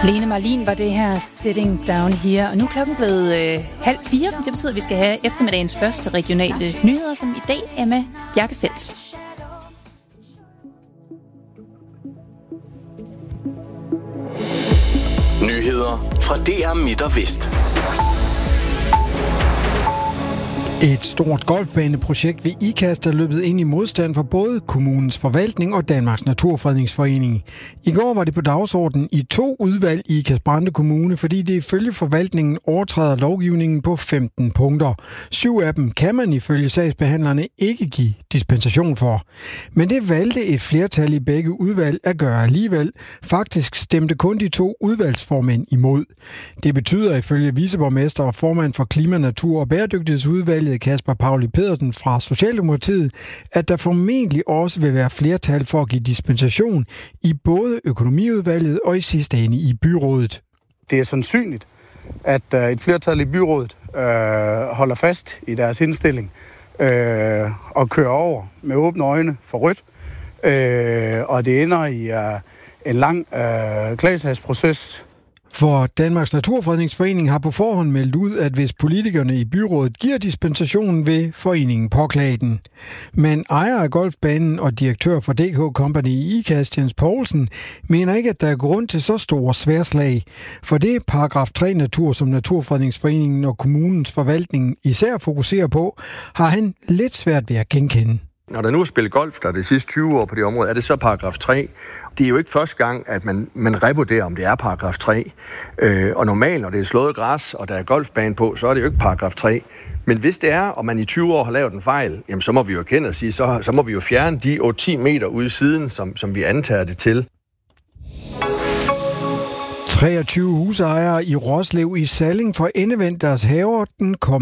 Lene Marlin var det her Sitting Down Here. Og nu er klokken blevet 3:30. Det betyder, at vi skal have eftermiddagens første regionale nyheder, som i dag er med Bjarke Feldt. Nyheder fra DR Midt og Vest. Et stort golfbaneprojekt ved Ikast er løbet ind i modstand for både kommunens forvaltning og Danmarks Naturfredningsforening. I går var det på dagsordenen i 2 udvalg i Ikast-Brande Kommune, fordi det ifølge forvaltningen overtræder lovgivningen på 15 punkter. 7 af dem kan man ifølge sagsbehandlerne ikke give dispensation for. Men det valgte et flertal i begge udvalg at gøre alligevel. Faktisk stemte kun de 2 udvalgsformænd imod. Det betyder ifølge viceborgmester og formand for Klima, Natur og Bæredygtighedsudvalget Kasper Pauli Pedersen fra Socialdemokratiet, at der formentlig også vil være flertal for at give dispensation i både økonomiudvalget og i sidste ende i byrådet. Det er sandsynligt, at et flertal i byrådet holder fast i deres indstilling og kører over med åbne øjne for rødt, og det ender i en lang klagesagsproces. For Danmarks Naturfredningsforening har på forhånd meldt ud, at hvis politikerne i byrådet giver dispensationen, vil foreningen påklage den. Men ejer af golfbanen og direktør for DK Company i Ikast, Jens Poulsen, mener ikke, at der er grund til så store sværslag. For det paragraf 3 natur, som Naturfredningsforeningen og kommunens forvaltning især fokuserer på, har han lidt svært ved at genkende. Når der nu er spillet golf, der er de sidste 20 år på det område, er det så paragraf 3. Det er jo ikke første gang, at man revurderer, om det er paragraf 3. Og normalt, når det er slået græs, og der er golfbane på, så er det jo ikke paragraf 3. Men hvis det er, og man i 20 år har lavet en fejl, jamen så må vi jo erkende og sige, så må vi jo fjerne de 8-10 meter ude i siden, som vi antager det til. 23 husejere i Roslev i Salling får endevendt deres haver den